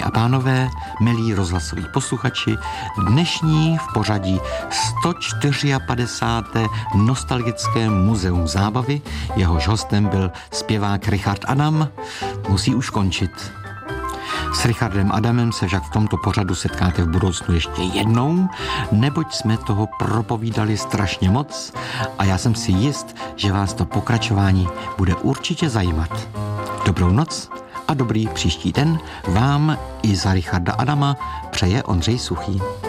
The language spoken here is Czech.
Dámy a pánové, milí rozhlasoví posluchači, dnešní v pořadí 154. Nostalgické muzeum zábavy, jehož hostem byl zpěvák Richard Adam, musí už končit. S Richardem Adamem se však v tomto pořadu setkáte v budoucnu ještě jednou, neboť jsme toho propovídali strašně moc a já jsem si jist, že vás to pokračování bude určitě zajímat. Dobrou noc a dobrý příští den vám i za Richarda Adama přeje Ondřej Suchý.